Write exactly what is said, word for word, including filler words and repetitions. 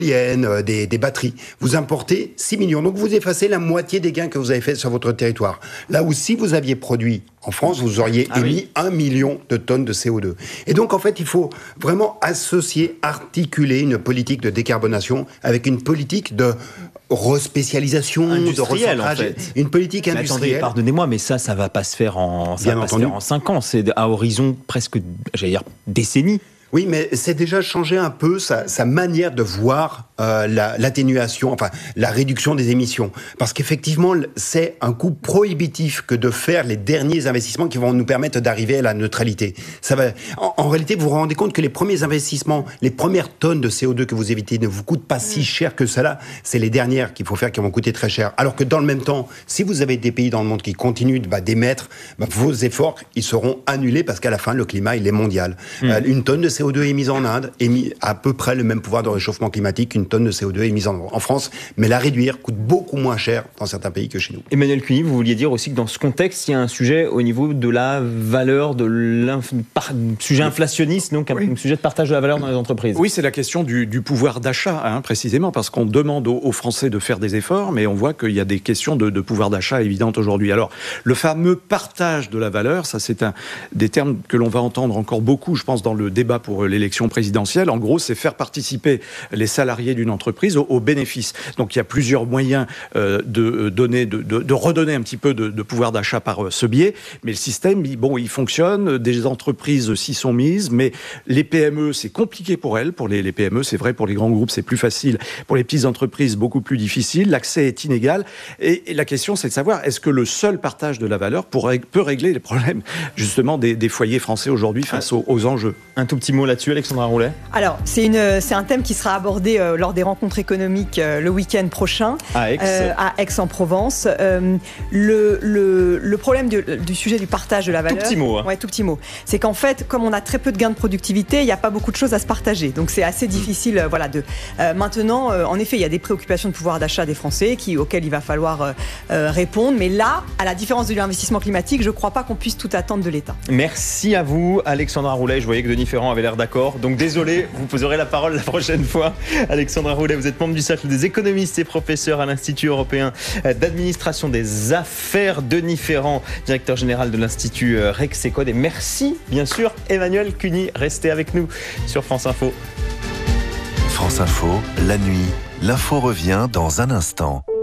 euh, des, des batteries. Vous importez six millions. Donc vous effacez la moitié des gains que vous avez fait sur votre territoire. Là où si vous aviez produit en France, vous auriez ah émis oui. un million de tonnes de C O deux. Et donc en fait, il faut vraiment associer, articuler une politique de décarbonation avec une politique de respécialisation, de recentrage, en fait. Une politique mais industrielle. Attendez, pardonnez-moi, mais ça, ça va pas se faire en, ça va pas se faire en cinq ans. C'est à horizon presque, j'allais dire, décennie. Oui, mais c'est déjà changé un peu sa, sa manière de voir euh, la, l'atténuation, enfin la réduction des émissions. Parce qu'effectivement, c'est un coût prohibitif que de faire les derniers investissements qui vont nous permettre d'arriver à la neutralité. Ça va, en, en réalité, vous vous rendez compte que les premiers investissements, les premières tonnes de C O deux que vous évitez ne vous coûtent pas si cher que cela. C'est les dernières qu'il faut faire qui vont coûter très cher. Alors que dans le même temps, si vous avez des pays dans le monde qui continuent bah, d'émettre, bah, vos efforts, ils seront annulés parce qu'à la fin, le climat, il est mondial. Mmh. Euh, une tonne de C O deux émise en Inde émis à peu près le même pouvoir de réchauffement climatique qu'une tonne de C O deux émise en, en France, mais la réduire coûte beaucoup moins cher dans certains pays que chez nous. Emmanuel Cuny, vous vouliez dire aussi que dans ce contexte, il y a un sujet au niveau de la valeur, de l'inf... Par... sujet inflationniste, donc un oui. sujet de partage de la valeur dans les entreprises. Oui, c'est la question du, du pouvoir d'achat, hein, précisément, parce qu'on demande aux, aux Français de faire des efforts, mais on voit qu'il y a des questions de, de pouvoir d'achat évidentes aujourd'hui. Alors, le fameux partage de la valeur, ça c'est un des termes que l'on va entendre encore beaucoup, je pense, dans le débat pour l'élection présidentielle. En gros, c'est faire participer les salariés d'une entreprise aux, aux bénéfices. Donc, il y a plusieurs moyens euh, de donner, de, de, de redonner un petit peu de, de pouvoir d'achat par euh, ce biais. Mais le système, il, bon, il fonctionne. Des entreprises s'y sont mises, mais les P M E, c'est compliqué pour elles. Pour les, les P M E, c'est vrai. Pour les grands groupes, c'est plus facile. Pour les petites entreprises, beaucoup plus difficile. L'accès est inégal. Et, et la question, c'est de savoir, est-ce que le seul partage de la valeur pourrait, peut régler les problèmes, justement, des, des foyers français aujourd'hui face aux, aux enjeux? Un tout petit mot là-dessus, Alexandra Roulet. Alors, c'est, une, c'est un thème qui sera abordé euh, lors des rencontres économiques euh, le week-end prochain à Aix, euh, à Aix-en-Provence. Euh, le, le, le problème du, du sujet du partage de la valeur... Tout petit mot. Hein. Ouais, tout petit mot. C'est qu'en fait, comme on a très peu de gains de productivité, il n'y a pas beaucoup de choses à se partager. Donc, c'est assez difficile. Euh, voilà, de, euh, maintenant, euh, en effet, il y a des préoccupations de pouvoir d'achat des Français qui, auxquelles il va falloir euh, euh, répondre. Mais là, à la différence de l'investissement climatique, je ne crois pas qu'on puisse tout attendre de l'État. Merci à vous, Alexandra Roulet. Je voyais que Denis Ferrand avait l'air d'accord. Donc, désolé, vous aurez la parole la prochaine fois. Alexandra Roulet, vous êtes membre du cercle des économistes et professeur à l'Institut européen d'administration des affaires. Denis Ferrand, directeur général de l'Institut Rexecode. Et merci, bien sûr, Emmanuel Cuny. Restez avec nous sur France Info. France Info, la nuit, l'info revient dans un instant.